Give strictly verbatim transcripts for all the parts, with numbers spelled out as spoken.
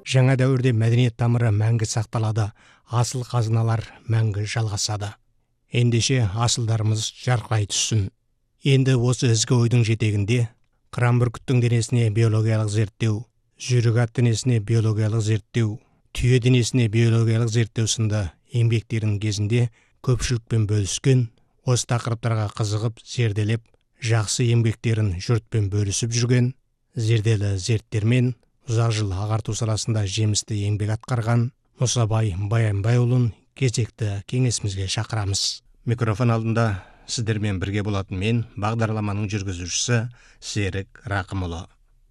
Жаңа дәуірде мәдениет тамыры мәңгі сақталады, асыл қазыналар мәңгі жалғасады. Ендеше асылдарымыз жарқырай түссін. Енді осы ізгі ойдың жетегінде қыран бүркіттің денесіне биологиялық зерттеу, жүйрік ат денесіне биологиялық зерттеу, түйе денесіне биологиялық зерттеу сынды еңбектерінің кезінде көпшілікпен бөліскен, осы тақырыптарға қызығып, зерделеп, жақсы еңбектерін жұртпен бөлісіп жүрген, зерделі зерттермен ұзақ жыл ағарту саласында жемісті еңбек атқарған Мұсабай Баянбайұлын кезекті кеңесімізге шақырамыз. Микрофон алдында сіздермен бірге болатын мен, бағдарламаның жүргізушісі Серік Рақымұлы.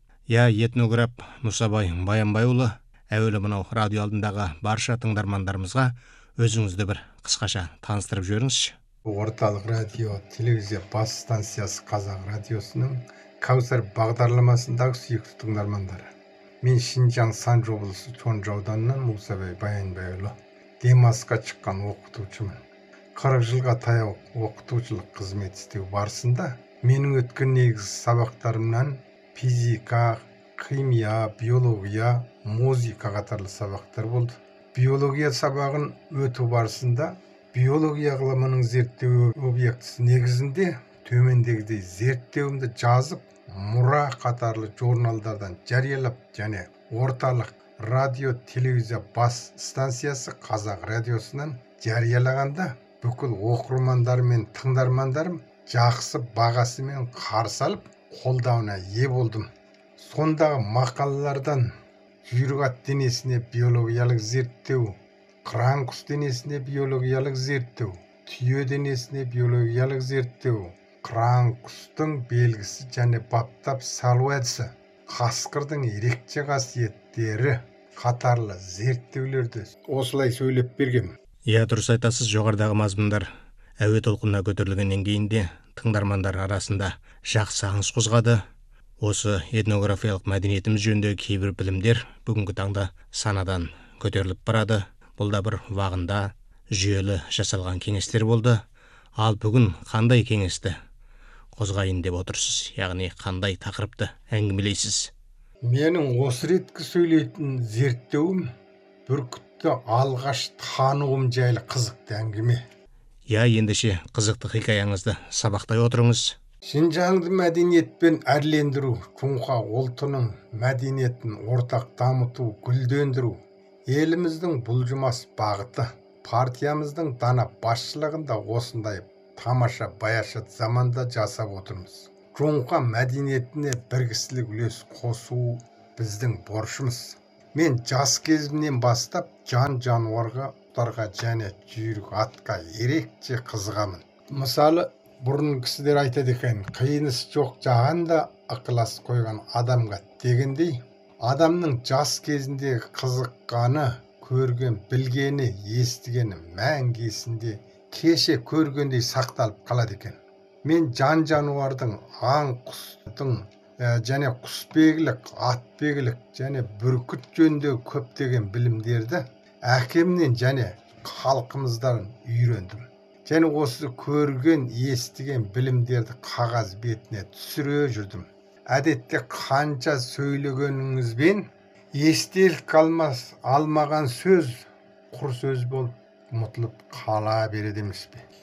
Я этнограф Мұсабай Баянбайұлы, әуелі мынау радио алдындағы барша тыңдармандарымызға өзіңізді бір қысқаша таныстырып жіберіңізші. Орталық радио телевизия бас станциясы Қазақ радиосының Кәусар бағдарламасындағы сүйікті тыңдармандары. Мен Шинжаң Санжы облысы Чонжы ауданынан Мұсабай Баянбайұлы. Демалысқа шыққан оқытушымын. қырық жылға таяу оқытушылық қызмет істеу барысында менің өткен негізгі сабақтарымнан физика, химия, биология, музыка қатарлы сабақтар болды. Биология сабағын өту барысында биология ғылымының зерттеу объектісі негізінде төмендегідей зерттеуімді жазып, мұра қатарлы журналдардан жариялап және орталық радио телевизия бас станциясы Қазақ радиосынан жариялағанда бүкіл оқырмандарым мен тыңдармандарым жақсы бағасымен қарсы алып, қолдауына ие болдым. Сондағы мақалалардан жүйрік ат денесіне биологиялық зерттеу, қыран құс денесіне биологиялық зерттеу, түйе денесіне биологиялық зерттеу, қыран құстың белгісі және баптап салу әдісі, қасқырдың ерекше қасиеттері қатарлы зерттеулерді осылай сөйлеп бергем. Я дұрыс айтасыз, жоғарыдағы мазмұндар әуе толқынына көтерілгеннен кейін де тыңдармандар арасында жақсы аңыс қозғады. Осы этнографиялық мәдениетіміз жөніндегі кейбір білімдер бүгінгі таңда санадан көтеріліп барады. Бұл да бір уағында жүйелі жасалған кеңестер болды. Ал бүгін қандай кеңесті қозғайын деп отырсыз, яғни қандай тақырыпты әңгімелейсіз? Менің осы реткі сөйлейтін зерттеуім бүркітті алғаш тануым жайлы қызықты әңгіме. Я, ендеше қызықты хикаяңызды сабақтай отырыңыз. Шинжаңды мәдениетпен әрлендіру, Чунха ұлтының мәдениетін ортақ дамыту, гүлдендіру еліміздің бұлжымас бағыты. Партиямыздың дана басшылығында осындай тамаша баяшат заманда жасап отырмыз. Чунха мәдениетіне біргісілік үлес қосу біздің борышымыз. Мен жас кезімнен бастап жан жануарға, құстарға және жүйрік атқа ерекше қызығамын. Мысалы, бұрын кісілер айтады екен, қиыныс жоқ жағанда ықылас қойған адамға дегендей, адамның жас кезіндегі қызыққаны, көрген, білгені, естігені мәңгі есінде, кеше көргендей сақталып қалады екен. Мен жан жануардың, аң құстың және құсбегілік, атбегілік және бүркіт жөніндегі көптеген білімдерді әкемнен және халқымыздан үйрендім. Және осы көрген, естіген білімдерді қағаз бетіне түсіре жүрдім. Әдетте қанша сөйлегеніңізбен естелік қалмас, алмаған сөз құр сөз болып ұмытылып қала береді емес пе?